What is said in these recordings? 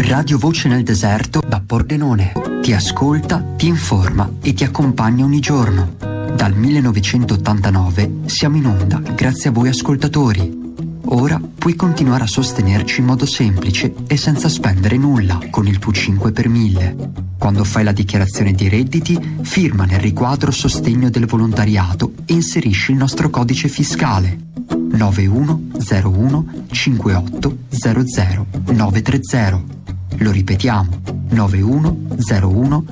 Radio Voce nel Deserto da Pordenone. Ti ascolta, ti informa e ti accompagna ogni giorno. Dal 1989 siamo in onda grazie a voi ascoltatori. Ora puoi continuare a sostenerci in modo semplice e senza spendere nulla con il tuo 5 per 1000. Quando fai la dichiarazione di redditi, firma nel riquadro Sostegno del volontariato e inserisci il nostro codice fiscale 9101 5800 930. Lo ripetiamo, 9101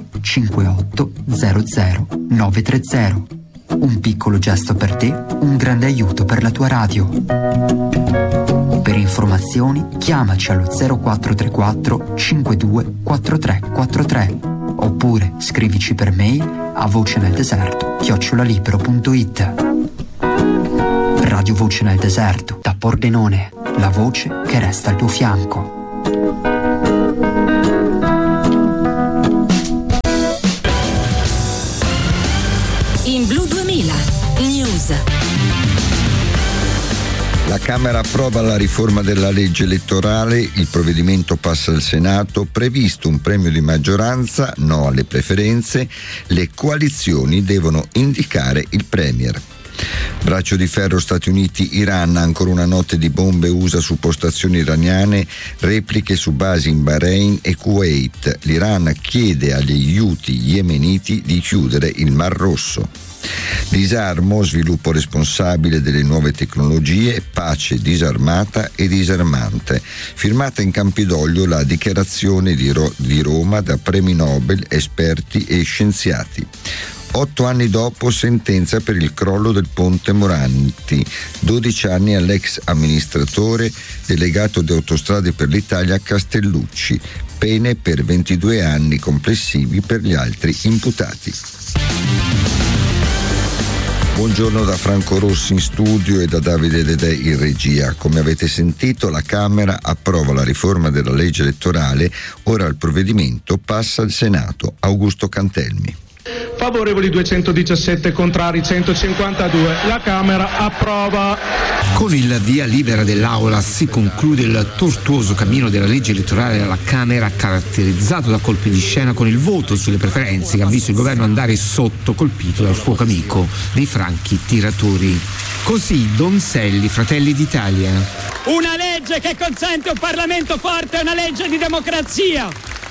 5800 930. Un piccolo gesto per te, un grande aiuto per la tua radio. Per informazioni chiamaci allo 0434 52 4343 oppure scrivici per mail a voceneldeserto@libero.it. Radio Voce nel Deserto da Pordenone, la voce che resta al tuo fianco. In Blu 2000 News. La Camera approva la riforma della legge elettorale, il provvedimento passa al Senato, previsto un premio di maggioranza, no alle preferenze, le coalizioni devono indicare il premier. Braccio di ferro Stati Uniti-Iran, ancora una notte di bombe USA su postazioni iraniane, repliche su basi in Bahrain e Kuwait. L'Iran chiede agli Houthi yemeniti di chiudere il Mar Rosso. Disarmo, sviluppo responsabile delle nuove tecnologie, pace disarmata e disarmante. Firmata in Campidoglio la dichiarazione di Roma da premi Nobel, esperti e scienziati. 8 anni dopo, sentenza per il crollo del ponte Morandi, 12 anni all'ex amministratore delegato di Autostrade per l'Italia Castellucci, pene per 22 anni complessivi per gli altri imputati. Buongiorno da Franco Rossi in studio e da Davide Dedè in regia. Come avete sentito, la Camera approva la riforma della legge elettorale, ora il provvedimento passa al Senato. Augusto Cantelmi. Favorevoli 217, contrari 152. La Camera approva. Con il via libera dell'Aula si conclude il tortuoso cammino della legge elettorale alla Camera, caratterizzato da colpi di scena con il voto sulle preferenze che ha visto il governo andare sotto, colpito dal fuoco amico dei franchi tiratori. Così Donzelli, Fratelli d'Italia. Una legge che consente un Parlamento forte è una legge di democrazia.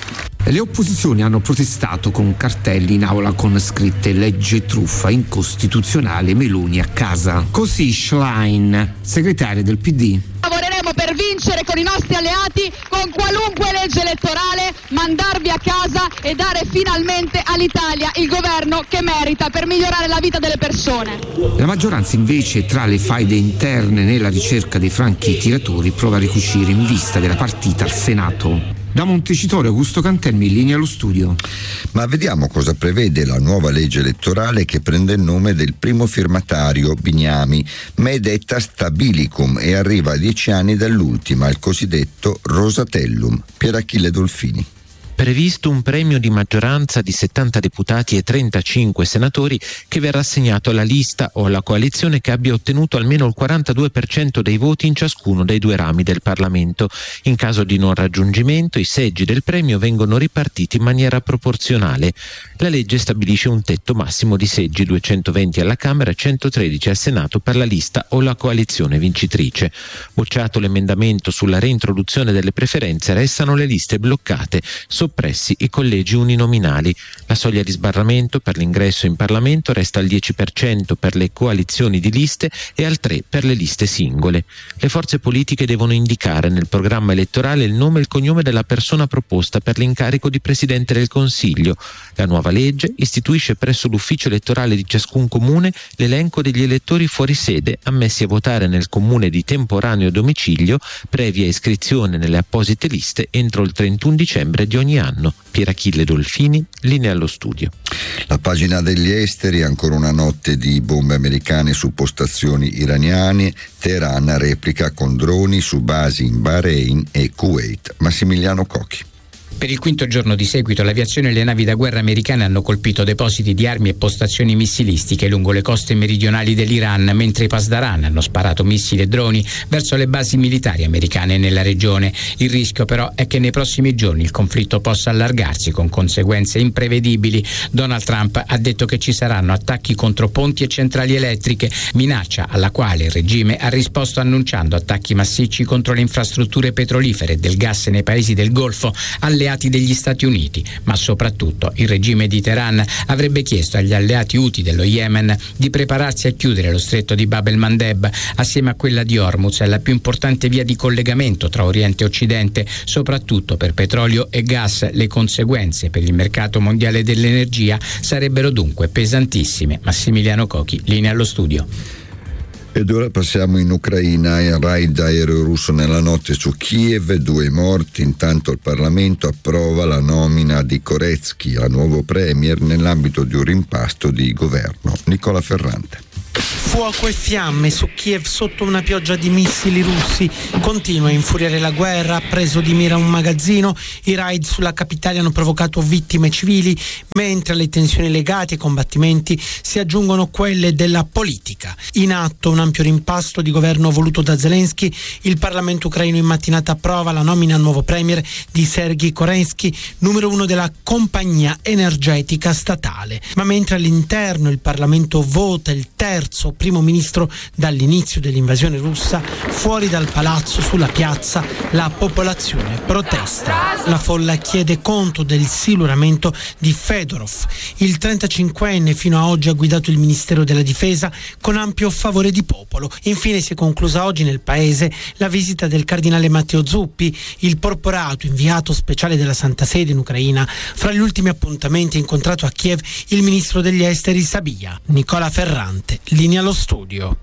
Le opposizioni hanno protestato con cartelli in aula con scritte legge truffa, incostituzionale, Meloni a casa. Così Schlein, segretaria del PD. Lavoreremo per vincere con i nostri alleati, con qualunque legge elettorale, mandarvi a casa e dare finalmente all'Italia il governo che merita per migliorare la vita delle persone. La maggioranza invece, tra le faide interne nella ricerca dei franchi tiratori, prova a ricucire in vista della partita al Senato. Da Montecitorio, Augusto Cantelmi, in linea allo studio. Ma vediamo cosa prevede la nuova legge elettorale che prende il nome del primo firmatario, Bignami, ma è detta Stabilicum e arriva a 10 anni dall'ultima, il cosiddetto Rosatellum. Pierachille Dolfini. Previsto un premio di maggioranza di 70 deputati e 35 senatori che verrà assegnato alla lista o alla coalizione che abbia ottenuto almeno il 42% dei voti in ciascuno dei 2 rami del Parlamento. In caso di non raggiungimento, i seggi del premio vengono ripartiti in maniera proporzionale. La legge stabilisce un tetto massimo di seggi, 220 alla Camera e 113 al Senato per la lista o la coalizione vincitrice. Bocciato l'emendamento sulla reintroduzione delle preferenze, restano le liste bloccate, soppressi i collegi uninominali. La soglia di sbarramento per l'ingresso in Parlamento resta al 10% per le coalizioni di liste e al 3% per le liste singole. Le forze politiche devono indicare nel programma elettorale il nome e il cognome della persona proposta per l'incarico di Presidente del Consiglio. La nuova legge istituisce presso l'ufficio elettorale di ciascun comune l'elenco degli elettori fuori sede ammessi a votare nel comune di temporaneo domicilio, previa iscrizione nelle apposite liste entro il 31 dicembre di ogni anno. Pierachille Dolfini, linea allo studio. La pagina degli esteri, ancora una notte di bombe americane su postazioni iraniane, Teheran replica con droni su basi in Bahrain e Kuwait. Massimiliano Cocchi. Per il quinto giorno di seguito l'aviazione e le navi da guerra americane hanno colpito depositi di armi e postazioni missilistiche lungo le coste meridionali dell'Iran, mentre i Pasdaran hanno sparato missili e droni verso le basi militari americane nella regione. Il rischio però è che nei prossimi giorni il conflitto possa allargarsi con conseguenze imprevedibili. Donald Trump ha detto che ci saranno attacchi contro ponti e centrali elettriche, minaccia alla quale il regime ha risposto annunciando attacchi massicci contro le infrastrutture petrolifere e del gas nei paesi del Golfo alleati degli Stati Uniti, ma soprattutto il regime di Teheran avrebbe chiesto agli alleati Houthi dello Yemen di prepararsi a chiudere lo stretto di Bab el-Mandeb assieme a quella di Hormuz, la più importante via di collegamento tra Oriente e Occidente, soprattutto per petrolio e gas. Le conseguenze per il mercato mondiale dell'energia sarebbero dunque pesantissime. Massimiliano Cochi, linea allo studio. Ed ora passiamo in Ucraina. Il raid aereo russo nella notte su Kiev, 2 morti. Intanto il Parlamento approva la nomina di Koretsky, la nuovo premier, nell'ambito di un rimpasto di governo. Nicola Ferrante. Fuoco e fiamme su Kiev sotto una pioggia di missili russi. Continua a infuriare la guerra, ha preso di mira un magazzino. I raid sulla capitale hanno provocato vittime civili, mentre alle tensioni legate ai combattimenti si aggiungono quelle della politica. In atto un ampio rimpasto di governo voluto da Zelensky. Il Parlamento ucraino in mattinata approva la nomina al nuovo premier di Sergei Koretsky, numero 1 della compagnia energetica statale. Ma mentre all'interno il Parlamento vota il terzo primo ministro dall'inizio dell'invasione russa, fuori dal palazzo, sulla piazza, la popolazione protesta. La folla chiede conto del siluramento di Fedorov. Il 35enne fino a oggi ha guidato il Ministero della Difesa con ampio favore di popolo. Infine si è conclusa oggi nel paese la visita del cardinale Matteo Zuppi, il porporato inviato speciale della Santa Sede in Ucraina. Fra gli ultimi appuntamenti ha incontrato a Kiev il ministro degli esteri Sabia. Nicola Ferrante, linea allo studio.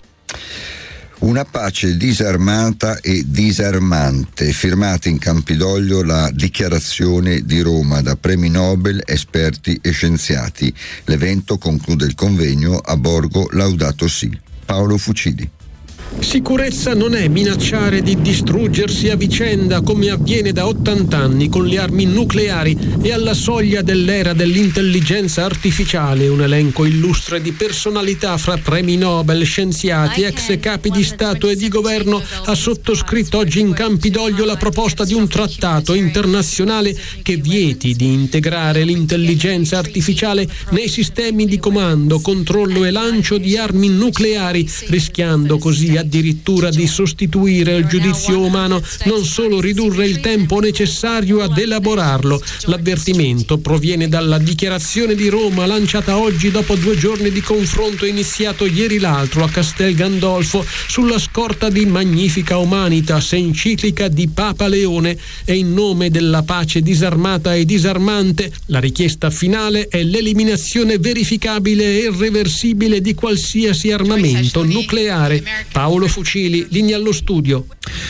Una pace disarmata e disarmante, firmata in Campidoglio la dichiarazione di Roma da premi Nobel, esperti e scienziati. L'evento conclude il convegno a Borgo Laudato Si. Paolo Fucili. Sicurezza non è minacciare di distruggersi a vicenda come avviene da 80 anni con le armi nucleari e alla soglia dell'era dell'intelligenza artificiale. Un elenco illustre di personalità fra premi Nobel, scienziati, ex capi di Stato e di governo ha sottoscritto oggi in Campidoglio la proposta di un trattato internazionale che vieti di integrare l'intelligenza artificiale nei sistemi di comando, controllo e lancio di armi nucleari, rischiando così addirittura di sostituire il giudizio umano, non solo ridurre il tempo necessario ad elaborarlo. L'avvertimento proviene dalla dichiarazione di Roma lanciata oggi dopo 2 giorni di confronto iniziato ieri l'altro a Castel Gandolfo sulla scorta di Magnifica Humanitas, enciclica di Papa Leone, e in nome della pace disarmata e disarmante la richiesta finale è l'eliminazione verificabile e irreversibile di qualsiasi armamento nucleare. Paolo Fucili, linea allo studio.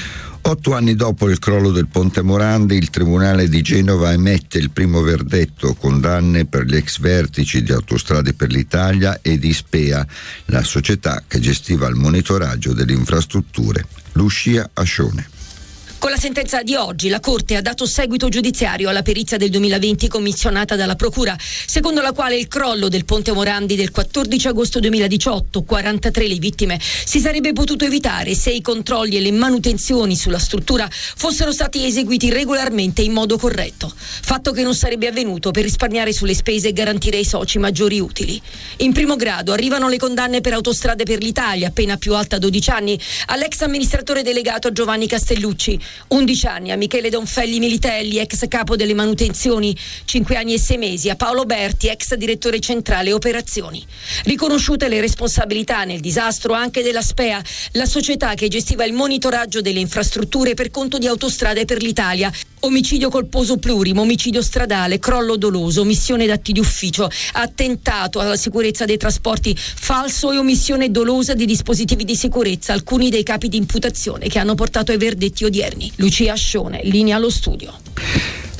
8 anni dopo il crollo del Ponte Morandi, il Tribunale di Genova emette il primo verdetto, condanne per gli ex vertici di Autostrade per l'Italia e di Ispea, la società che gestiva il monitoraggio delle infrastrutture. Lucia Ascione. Con la sentenza di oggi la Corte ha dato seguito giudiziario alla perizia del 2020 commissionata dalla Procura, secondo la quale il crollo del Ponte Morandi del 14 agosto 2018, 43 le vittime, si sarebbe potuto evitare se i controlli e le manutenzioni sulla struttura fossero stati eseguiti regolarmente in modo corretto, fatto che non sarebbe avvenuto per risparmiare sulle spese e garantire ai soci maggiori utili. In primo grado arrivano le condanne per Autostrade per l'Italia, pena più alta 12 anni, all'ex amministratore delegato Giovanni Castellucci, 11 anni a Michele Donfelli Militelli, ex capo delle manutenzioni, 5 anni e 6 mesi a Paolo Berti, ex direttore centrale operazioni. Riconosciute le responsabilità nel disastro anche della Spea, la società che gestiva il monitoraggio delle infrastrutture per conto di Autostrade per l'Italia. Omicidio colposo plurimo, omicidio stradale, crollo doloso, omissione d'atti di ufficio, attentato alla sicurezza dei trasporti, falso e omissione dolosa di dispositivi di sicurezza, alcuni dei capi di imputazione che hanno portato ai verdetti odierni. Lucia Ascione, linea allo studio.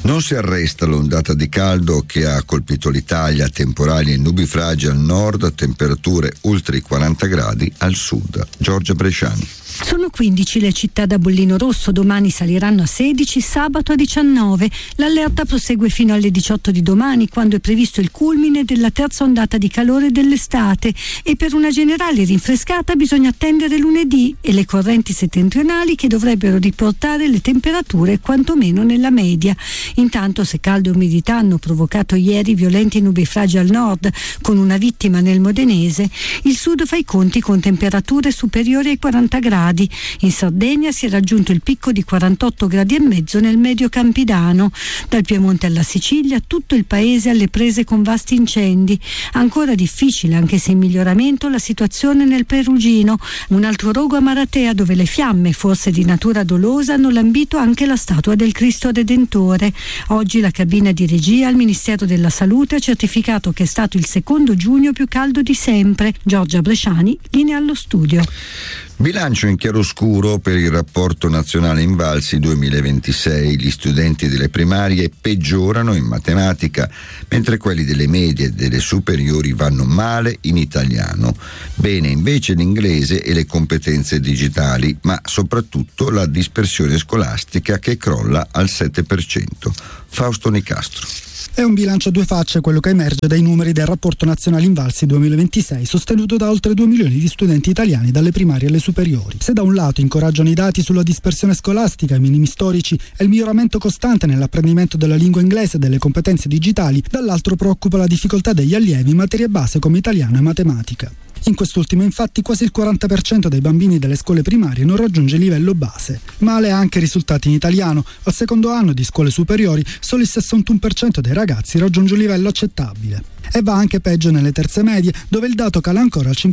Non si arresta l'ondata di caldo che ha colpito l'Italia, temporali e nubifragi al nord, temperature oltre i 40 gradi al sud. Giorgia Bresciani. Sono 15 le città da bollino rosso, domani saliranno a 16, sabato a 19. L'allerta prosegue fino alle 18 di domani, quando è previsto il culmine della terza ondata di calore dell'estate, e per una generale rinfrescata bisogna attendere lunedì e le correnti settentrionali che dovrebbero riportare le temperature quantomeno nella media. Intanto, se caldo e umidità hanno provocato ieri violenti nubifragi al nord, con una vittima nel modenese, il sud fa i conti con temperature superiori ai 40 gradi. In Sardegna si è raggiunto il picco di 48 gradi e mezzo nel medio campidano. Dal Piemonte alla Sicilia tutto il paese alle prese con vasti incendi. Ancora difficile, anche se in miglioramento, la situazione nel Perugino. Un altro rogo a Maratea, dove le fiamme, forse di natura dolosa, hanno lambito anche la statua del Cristo Redentore. Oggi la cabina di regia al Ministero della Salute ha certificato che è stato il 2 giugno più caldo di sempre. Giorgia Bresciani, linea allo studio. Bilancio in chiaroscuro per il rapporto nazionale Invalsi 2026. Gli studenti delle primarie peggiorano in matematica, mentre quelli delle medie e delle superiori vanno male in italiano. Bene invece l'inglese e le competenze digitali, ma soprattutto la dispersione scolastica che crolla al 7%. Fausto Nicastro. È un bilancio a due facce quello che emerge dai numeri del rapporto nazionale Invalsi 2026, sostenuto da oltre 2 milioni di studenti italiani dalle primarie alle superiori. Se da un lato incoraggiano i dati sulla dispersione scolastica, i minimi storici e il miglioramento costante nell'apprendimento della lingua inglese e delle competenze digitali, dall'altro preoccupa la difficoltà degli allievi in materie base come italiano e matematica. In quest'ultimo, infatti, quasi il 40% dei bambini delle scuole primarie non raggiunge il livello base. Male anche i risultati in italiano. Al secondo anno di scuole superiori solo il 61% dei ragazzi raggiunge un livello accettabile. E va anche peggio nelle terze medie, dove il dato cala ancora al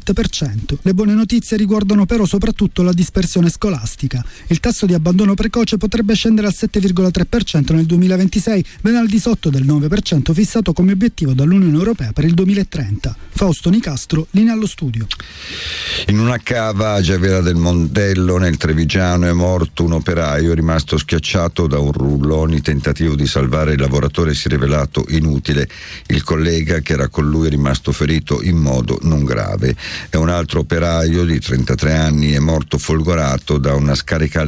57%. Le buone notizie riguardano però soprattutto la dispersione scolastica. Il tasso di abbandono precoce potrebbe scendere al 7,3% nel 2026, ben al di sotto del 9% fissato come obiettivo dall'Unione Europea per il 2030. Fausto Nicastro, linea allo studio. In una cava a Giavera del Montello, nel Trevigiano, è morto un operaio rimasto schiacciato da un rullone. Il tentativo di salvare il lavoratore si è rivelato inutile. Il collega che era con lui è rimasto ferito in modo non grave. E un altro operaio di 33 anni è morto folgorato da una scarica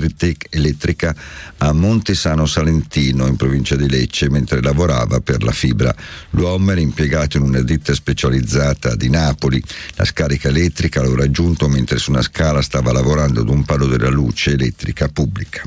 elettrica a Montesano Salentino, in provincia di Lecce, mentre lavorava per la fibra. L'uomo era impiegato in una ditta specializzata di Napoli. La scarica elettrica l'ho raggiunto mentre su una scala stava lavorando ad un palo della luce elettrica pubblica.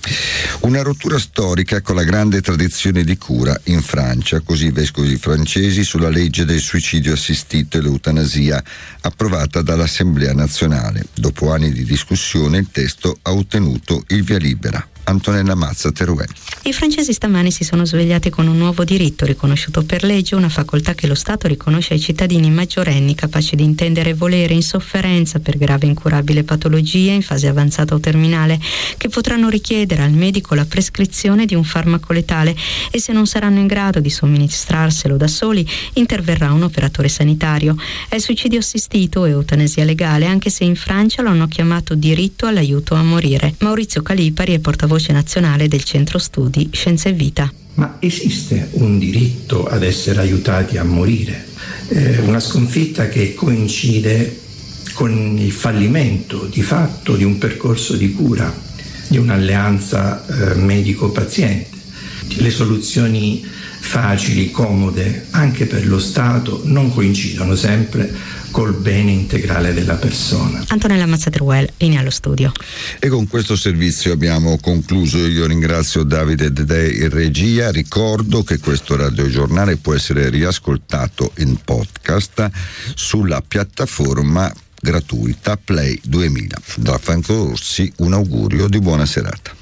Una rottura storica con la grande tradizione di cura in Francia, così i vescovi francesi, sulla legge del suicidio assistito e l'eutanasia approvata dall'Assemblea nazionale. Dopo anni di discussione il testo ha ottenuto il via libera. Antonella Mazza, Teruel. I francesi stamani si sono svegliati con un nuovo diritto riconosciuto per legge, una facoltà che lo Stato riconosce ai cittadini maggiorenni capaci di intendere e volere in sofferenza per grave e incurabile patologia in fase avanzata o terminale, che potranno richiedere al medico la prescrizione di un farmaco letale e, se non saranno in grado di somministrarselo da soli, interverrà un operatore sanitario. È suicidio assistito e eutanasia legale, anche se in Francia lo hanno chiamato diritto all'aiuto a morire. Maurizio Calipari è portavoce nazionale del Centro Studi Scienza e Vita. Ma esiste un diritto ad essere aiutati a morire? Una sconfitta che coincide con il fallimento di fatto di un percorso di cura, di un'alleanza medico-paziente. Le soluzioni facili, comode, anche per lo Stato, non coincidono sempre col bene integrale della persona. Antonella Mazzateruel, linea allo studio. E con questo servizio abbiamo concluso. Io ringrazio Davide Dedè in regia. Ricordo che questo radiogiornale può essere riascoltato in podcast sulla piattaforma gratuita Play 2000. Da Franco Orsi un augurio di buona serata.